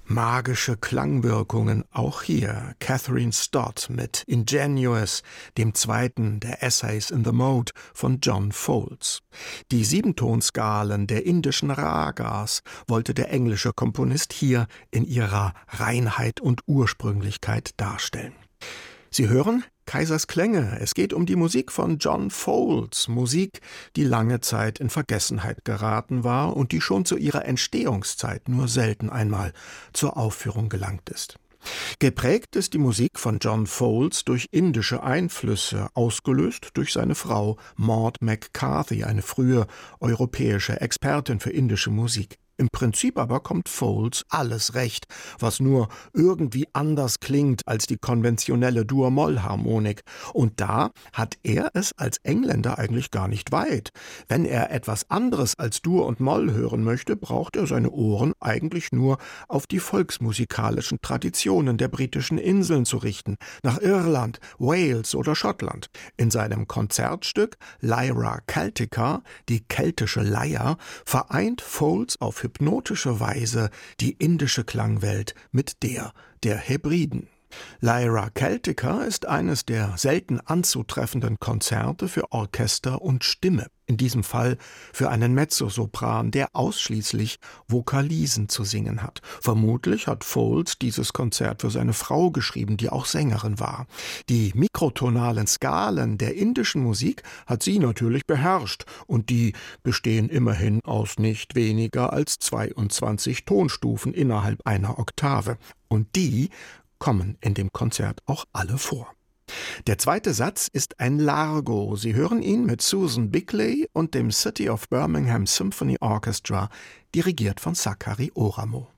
Magische Klangwirkungen auch hier. Catherine Stott mit Ingenuous, dem zweiten der Essays in the Mode von John Fowles. Die Siebentonskalen der indischen Ragas wollte der englische Komponist hier in ihrer Reinheit und Ursprünglichkeit darstellen. Sie hören Kaisers Klänge. Es geht um die Musik von John Fowles, Musik, die lange Zeit in Vergessenheit geraten war und die schon zu ihrer Entstehungszeit nur selten einmal zur Aufführung gelangt ist. Geprägt ist die Musik von John Fowles durch indische Einflüsse, ausgelöst durch seine Frau Maud McCarthy, eine frühe europäische Expertin für indische Musik. Im Prinzip aber kommt Fowles alles recht, was nur irgendwie anders klingt als die konventionelle Dur-Moll-Harmonik. Und da hat er es als Engländer eigentlich gar nicht weit. Wenn er etwas anderes als Dur und Moll hören möchte, braucht er seine Ohren eigentlich nur auf die volksmusikalischen Traditionen der britischen Inseln zu richten, nach Irland, Wales oder Schottland. In seinem Konzertstück Lyra Celtica, die keltische Leier, vereint Fowles auf hypnotische Weise die indische Klangwelt mit der Hebriden. Lyra Celtica ist eines der selten anzutreffenden Konzerte für Orchester und Stimme. In diesem Fall für einen Mezzosopran, der ausschließlich Vokalisen zu singen hat. Vermutlich hat Fowles dieses Konzert für seine Frau geschrieben, die auch Sängerin war. Die mikrotonalen Skalen der indischen Musik hat sie natürlich beherrscht und die bestehen immerhin aus nicht weniger als 22 Tonstufen innerhalb einer Oktave. Und die kommen in dem Konzert auch alle vor. Der zweite Satz ist ein Largo. Sie hören ihn mit Susan Bickley und dem City of Birmingham Symphony Orchestra, dirigiert von Sakari Oramo.